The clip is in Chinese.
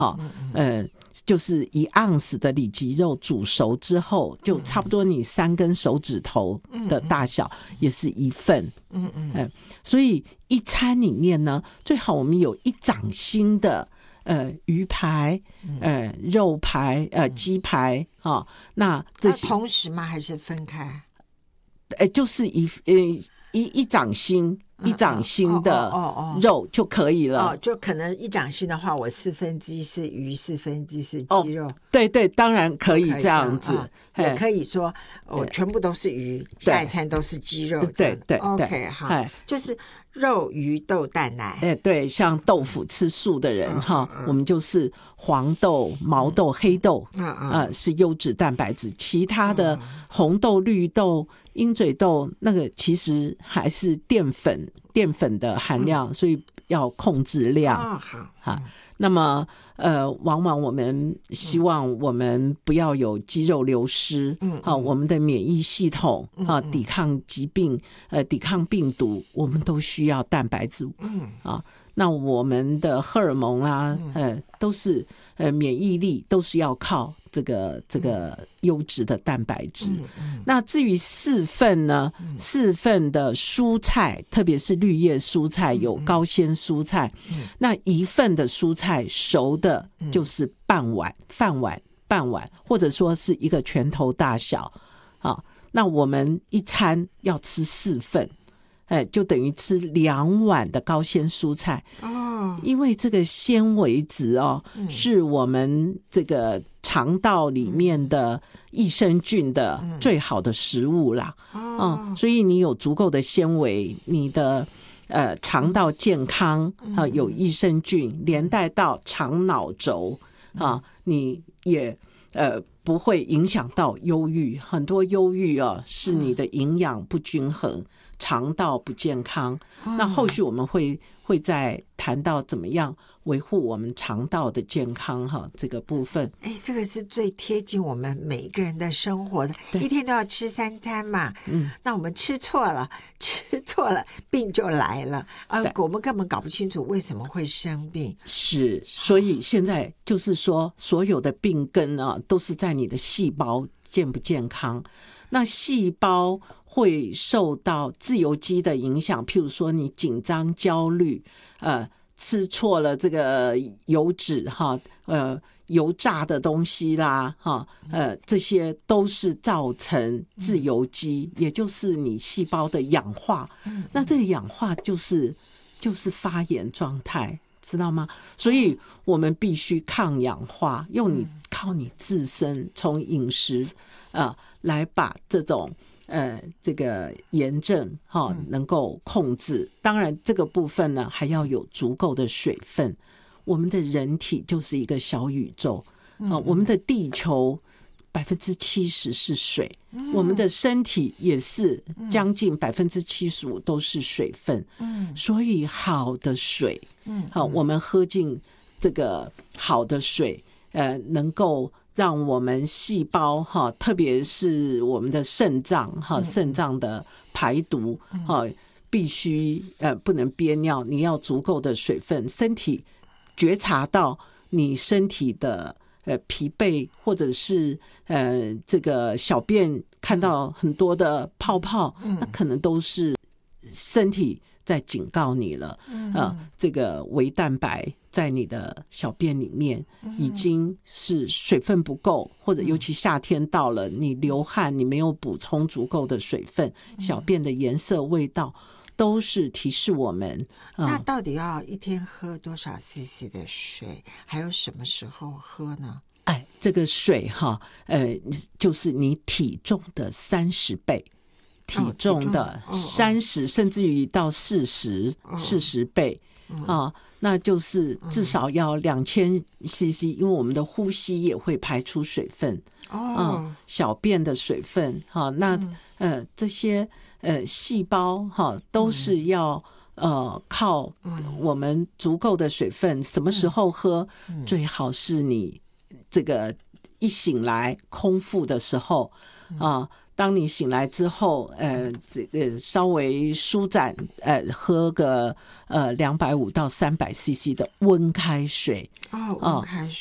就是1盎司的里脊肉煮熟之后，就差不多你3根手指头的大小，也是1份。所以一餐里面呢，最好我们有1掌心的鱼排、肉排、鸡排啊。那这同时吗？还是分开？ 就是一掌心。1掌心的肉就可以了。 就可能1掌心的话，我1/4是鱼，1/4是鸡肉。 对对，当然可以这样子。 也可以说我全部都是鱼，下一餐都是鸡肉。 对对 ，OK， 好，就是肉、鱼、豆、蛋、奶。 对，像豆腐吃素的人我们就是黄豆、毛豆、黑豆是优质蛋白质，其他的红豆、绿豆、鹰嘴豆那个其实还是淀粉的含量，所以要控制量。好，那么往往我们希望我们不要有肌肉流失，我们的免疫系统抵抗疾病、抵抗病毒，我们都需要蛋白质。那我们的荷尔蒙啊，都是免疫力都是要靠这个优质的蛋白质。那至于4份呢，4份的蔬菜，特别是绿叶蔬菜，有高纤蔬菜，那1份的蔬菜熟的就是半碗，或者说是1个拳头大小。那我们一餐要吃4份。就等于吃2碗的高纤蔬菜。因为这个纤维质是我们这个肠道里面的益生菌的最好的食物啦。所以你有足够的纤维，你的肠道健康有益生菌，连带到肠脑轴你也不会影响到忧郁。很多忧郁是你的营养不均衡，肠道不健康。那后续我们会再谈到怎么样维护我们肠道的健康这个部分。 这个是最贴近我们每一个人的生活的，一天都要吃3餐嘛。那我们吃错了病就来了我们根本搞不清楚为什么会生病。 是，所以现在就是说所有的病根都是在你的细胞健不健康。那细胞会受到自由基的影响，譬如说你紧张焦虑，吃错了这个油脂油炸的东西啦这些都是造成自由基，也就是你细胞的氧化。那这个氧化就是发炎状态，知道吗？所以我们必须抗氧化，靠你自身从饮食来把这种这个炎症能够控制。当然这个部分呢还要有足够的水分。我们的人体就是一个小宇宙我们的地球70%是水，我们的身体也是将近75%都是水分。所以好的水我们喝进这个好的水能够让我们细胞特别是我们的肾脏的排毒必须不能憋尿，你要足够的水分。身体觉察到你身体的疲惫，或者是这个小便看到很多的泡泡，那可能都是身体在警告你了。这个微蛋白在你的小便里面已经是水分不够，或者尤其夏天到了，你流汗，你没有补充足够的水分，小便的颜色、味道都是提示我们。 那到底要一天喝多少 CC 的水，还有什么时候喝呢？ 这个水就是你体重的30倍。体重的30甚至于到40倍那就是至少要2000 CC， 因为我们的呼吸也会排出水分小便的水分那这些细胞都是要靠我们足够的水分。什么时候喝？最好是你这个一醒来空腹的时候啊。当你醒来之后，稍微舒展，喝个250到300cc 的温开水。 温开水